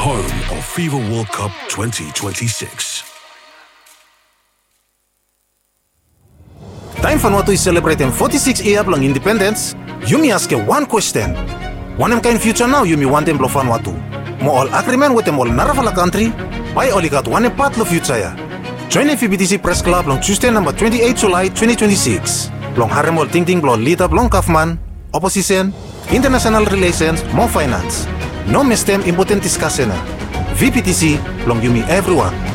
home of FIFA World Cup 2026. Time Vanuatu is celebrating 46 years long independence. You me ask one question. One kind future now you me want them Vanuatu. Mo all agreement with them all Narafala country. Why only got one part of future ya. Join FBTC Press Club on Tuesday number 28 July 2026. Long Haremol Ting Ting Blon Lead Up Long Kaufman. Opposition, International Relations, more finance. No miss them important discussion. VPTC, long you me everyone.